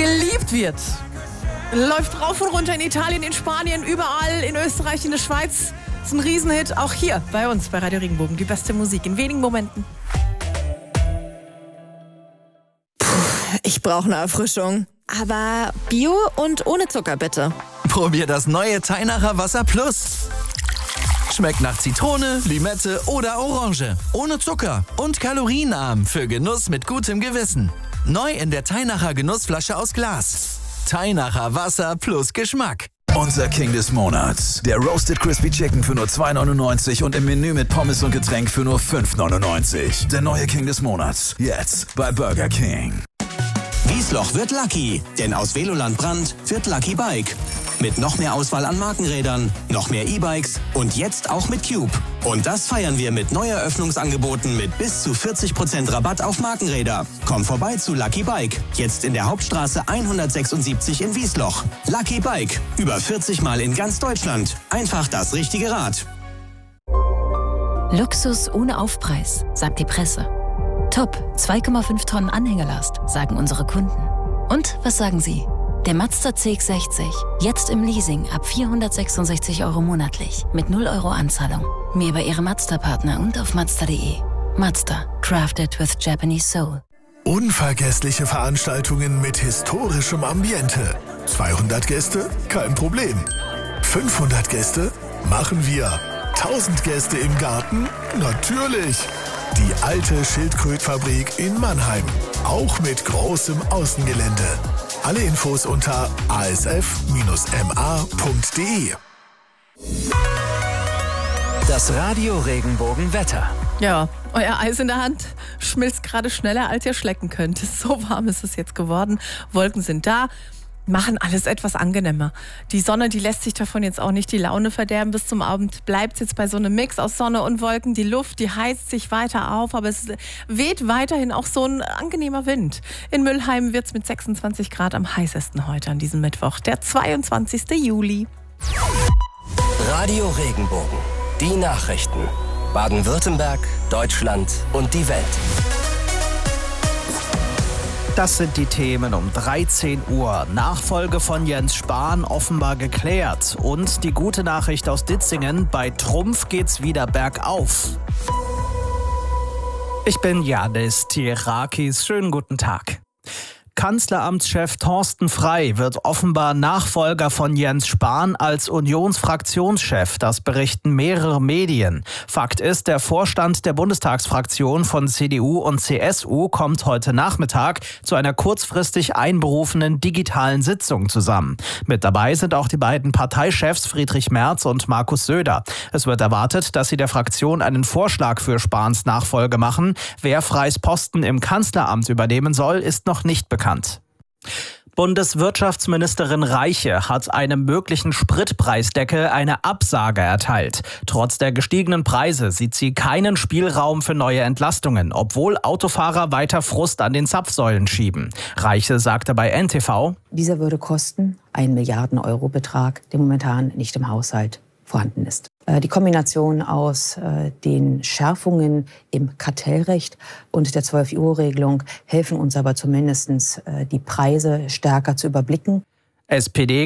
geliebt wird. Läuft rauf und runter in Italien, in Spanien, überall, in Österreich, in der Schweiz. Das ist ein Riesenhit, auch hier bei uns, bei Radio Regenbogen. Die beste Musik in wenigen Momenten. Ich brauche eine Erfrischung. Aber Bio und ohne Zucker, bitte. Probier das neue Teinacher Wasser Plus. Schmeckt nach Zitrone, Limette oder Orange. Ohne Zucker und kalorienarm für Genuss mit gutem Gewissen. Neu in der Teinacher Genussflasche aus Glas. Teinacher Wasser plus Geschmack. Unser King des Monats. Der Roasted Crispy Chicken für nur 2,99 und im Menü mit Pommes und Getränk für nur 5,99. Der neue King des Monats. Jetzt bei Burger King. Wiesloch wird Lucky, denn aus Veloland Brand wird Lucky Bike. Mit noch mehr Auswahl an Markenrädern, noch mehr E-Bikes und jetzt auch mit Cube. Und das feiern wir mit Neueröffnungsangeboten mit bis zu 40% Rabatt auf Markenräder. Komm vorbei zu Lucky Bike, jetzt in der Hauptstraße 176 in Wiesloch. Lucky Bike, über 40 Mal in ganz Deutschland. Einfach das richtige Rad. Luxus ohne Aufpreis, sagt die Presse. Top, 2,5 Tonnen Anhängerlast, sagen unsere Kunden. Und was sagen Sie? Der Mazda CX-60, jetzt im Leasing ab 466 € monatlich, mit 0 € Anzahlung. Mehr bei Ihrem Mazda-Partner und auf Mazda.de. Mazda, crafted with Japanese soul. Unvergessliche Veranstaltungen mit historischem Ambiente. 200 Gäste? Kein Problem. 500 Gäste? Machen wir. 1000 Gäste im Garten? Natürlich. Die alte Schildkrötfabrik in Mannheim. Auch mit großem Außengelände. Alle Infos unter asf-ma.de. Das Radio Regenbogen Wetter. Ja, euer Eis in der Hand schmilzt gerade schneller, als ihr schlecken könnt. So warm ist es jetzt geworden. Wolken sind da. Machen alles etwas angenehmer. Die Sonne, die lässt sich davon jetzt auch nicht die Laune verderben. Bis zum Abend bleibt es jetzt bei so einem Mix aus Sonne und Wolken. Die Luft, die heizt sich weiter auf, aber es weht weiterhin auch so ein angenehmer Wind. In Mülheim wird es mit 26 Grad am heißesten heute an diesem Mittwoch, der 22. Juli. Radio Regenbogen. Die Nachrichten. Baden-Württemberg, Deutschland und die Welt. Das sind die Themen um 13 Uhr. Nachfolge von Jens Spahn offenbar geklärt. Und die gute Nachricht aus Ditzingen, bei Trumpf geht's wieder bergauf. Ich bin Janis Tierakis. Schönen guten Tag. Kanzleramtschef Thorsten Frey wird offenbar Nachfolger von Jens Spahn als Unionsfraktionschef. Das berichten mehrere Medien. Fakt ist, der Vorstand der Bundestagsfraktion von CDU und CSU kommt heute Nachmittag zu einer kurzfristig einberufenen digitalen Sitzung zusammen. Mit dabei sind auch die beiden Parteichefs Friedrich Merz und Markus Söder. Es wird erwartet, dass sie der Fraktion einen Vorschlag für Spahns Nachfolge machen. Wer Freys Posten im Kanzleramt übernehmen soll, ist noch nicht bekannt. Bundeswirtschaftsministerin Reiche hat einem möglichen Spritpreisdeckel eine Absage erteilt. Trotz der gestiegenen Preise sieht sie keinen Spielraum für neue Entlastungen, obwohl Autofahrer weiter Frust an den Zapfsäulen schieben. Reiche sagte bei NTV: Dieser würde kosten 1 Milliarden-Euro-Betrag, der momentan nicht im Haushalt vorhanden ist. Die Kombination aus den Schärfungen im Kartellrecht und der 12-Euro-Regelung helfen uns aber zumindest, die Preise stärker zu überblicken. SPD